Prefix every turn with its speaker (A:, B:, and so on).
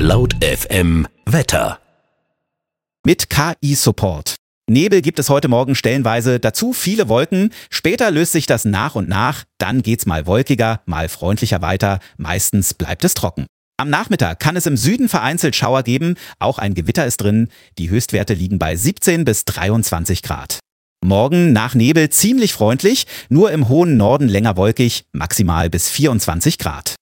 A: Laut FM Wetter.
B: Mit KI-Support. Nebel gibt es heute Morgen stellenweise, dazu viele Wolken. Später löst sich das nach und nach, dann geht's mal wolkiger, mal freundlicher weiter. Meistens bleibt es trocken. Am Nachmittag kann es im Süden vereinzelt Schauer geben, auch ein Gewitter ist drin. Die Höchstwerte liegen bei 17 bis 23 Grad. Morgen nach Nebel ziemlich freundlich, nur im hohen Norden länger wolkig, maximal bis 24 Grad.